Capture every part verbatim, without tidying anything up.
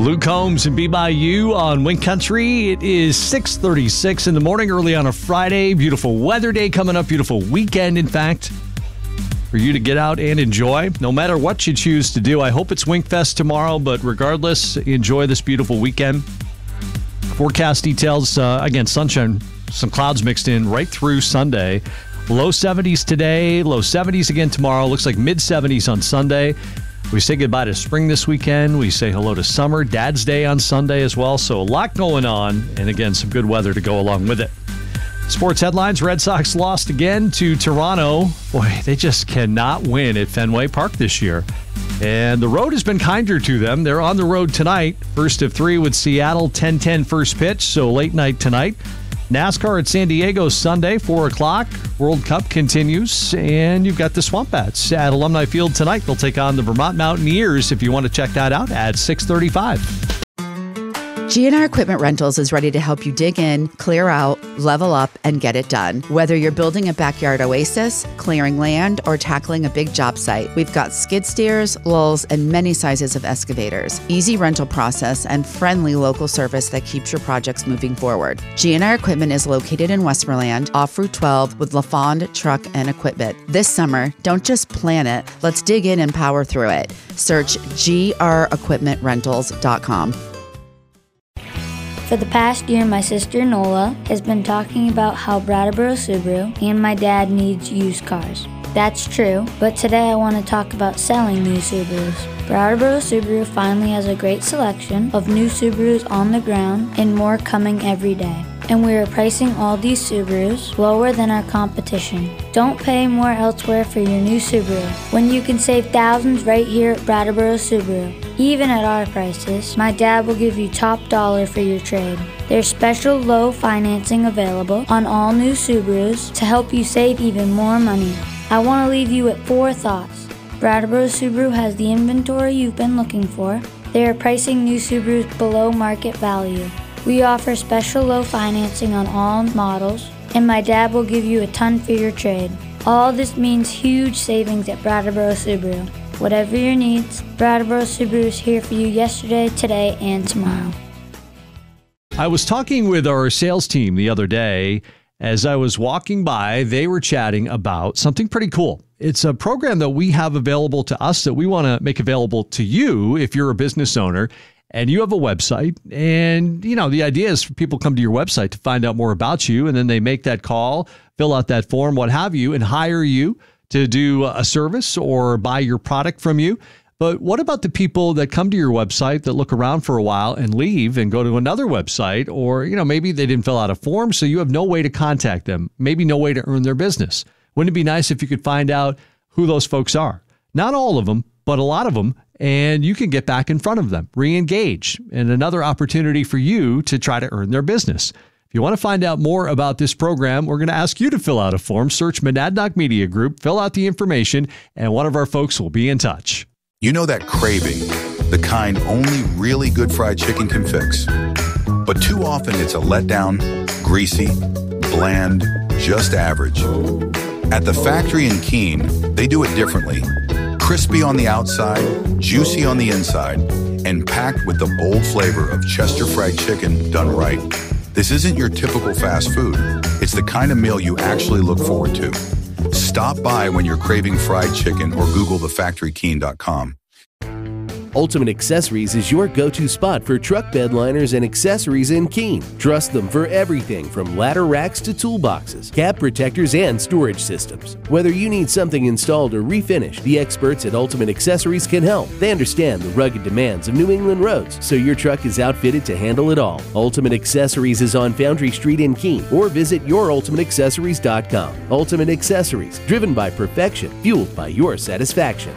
Luke Combs and Be By You on Wink Country. It is six thirty-six in the morning, early on a Friday. Beautiful weather day coming up. Beautiful weekend, in fact, for you to get out and enjoy. No matter what you choose to do, I hope it's Wink Fest tomorrow, but regardless, enjoy this beautiful weekend. Forecast details, uh, again, sunshine, some clouds mixed in right through Sunday. Low seventies today, low seventies again tomorrow. Looks like mid seventies on Sunday. We say goodbye to spring this weekend. We say hello to summer. Dad's Day on Sunday as well. So a lot going on. And again, some good weather to go along with it. Sports headlines. Red Sox lost again to Toronto. Boy, they just cannot win at Fenway Park this year. And the road has been kinder to them. They're on the road tonight. First of three with Seattle, ten ten first pitch. So late night tonight. NASCAR at San Diego Sunday, four o'clock. World Cup continues, and you've got the Swamp Bats at Alumni Field tonight. They'll take on the Vermont Mountaineers. If you want to check that out, at six thirty-five. G and R Equipment Rentals is ready to help you dig in, clear out, level up, and get it done. Whether you're building a backyard oasis, clearing land, or tackling a big job site, we've got skid steers, lulls, and many sizes of excavators. Easy rental process and friendly local service that keeps your projects moving forward. G and R Equipment is located in Westmoreland, off Route twelve, with LaFond Truck and Equipment. This summer, don't just plan it, let's dig in and power through it. Search G R equipment rentals dot com. For the past year, my sister Nola has been talking about how Brattleboro Subaru and my dad needs used cars. That's true, but today I want to talk about selling new Subarus. Brattleboro Subaru finally has a great selection of new Subarus on the ground and more coming every day. And we are pricing all these Subarus lower than our competition. Don't pay more elsewhere for your new Subaru when you can save thousands right here at Brattleboro Subaru. Even at our prices, my dad will give you top dollar for your trade. There's special low financing available on all new Subarus to help you save even more money. I want to leave you with four thoughts. Brattleboro Subaru has the inventory you've been looking for. They are pricing new Subarus below market value. We offer special low financing on all models, and my dad will give you a ton for your trade. All this means huge savings at Brattleboro Subaru. Whatever your needs, Brattleboro Subaru is here for you yesterday, today, and tomorrow. I was talking with our sales team the other day. As I was walking by, they were chatting about something pretty cool. It's a program that we have available to us that we want to make available to you if you're a business owner and you have a website. And, you know, the idea is for people to come to your website to find out more about you, and then they make that call, fill out that form, what have you, and hire you to do a service or buy your product from you. But what about the people that come to your website that look around for a while and leave and go to another website? Or, you know, maybe they didn't fill out a form, so you have no way to contact them, maybe no way to earn their business. Wouldn't it be nice if you could find out who those folks are? Not all of them, but a lot of them, and you can get back in front of them, re-engage, and another opportunity for you to try to earn their business. If you want to find out more about this program, we're going to ask you to fill out a form. Search Monadnock Media Group, fill out the information, and one of our folks will be in touch. You know that craving, the kind only really good fried chicken can fix. But too often it's a letdown, greasy, bland, just average. At the factory in Keene, they do it differently. Crispy on the outside, juicy on the inside, and packed with the bold flavor of Chester fried chicken done right. This isn't your typical fast food. It's the kind of meal you actually look forward to. Stop by when you're craving fried chicken or Google the factory keene dot com. Ultimate Accessories is your go-to spot for truck bed liners and accessories in Keene. Trust them for everything from ladder racks to toolboxes, cab protectors, and storage systems. Whether you need something installed or refinished, the experts at Ultimate Accessories can help. They understand the rugged demands of New England roads, so your truck is outfitted to handle it all. Ultimate Accessories is on Foundry Street in Keene, or visit your ultimate accessories dot com. Ultimate Accessories, driven by perfection, fueled by your satisfaction.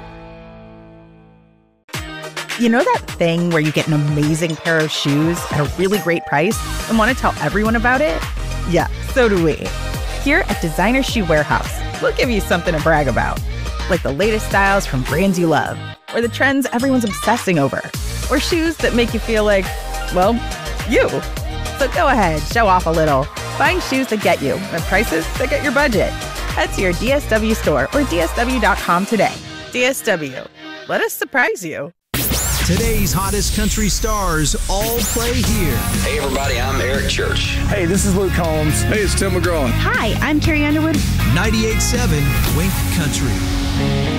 You know that thing where you get an amazing pair of shoes at a really great price and want to tell everyone about it? Yeah, so do we. Here at Designer Shoe Warehouse, we'll give you something to brag about, like the latest styles from brands you love, or the trends everyone's obsessing over, or shoes that make you feel like, well, you. So go ahead, show off a little. Find shoes that get you at prices that get your budget. Head to your D S W store or D S W dot com today. D S W, let us surprise you. Today's hottest country stars all play here. Hey, everybody, I'm Eric Church. Hey, this is Luke Combs. Hey, it's Tim McGraw. Hi, I'm Carrie Underwood. ninety-eight point seven Wink Country.